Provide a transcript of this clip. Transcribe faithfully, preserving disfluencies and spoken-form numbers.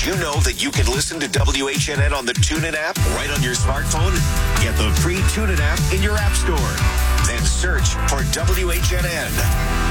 Did you know that you can listen to W H N N on the TuneIn app right on your smartphone? Get the free TuneIn app in your app store. Then search for W H N N.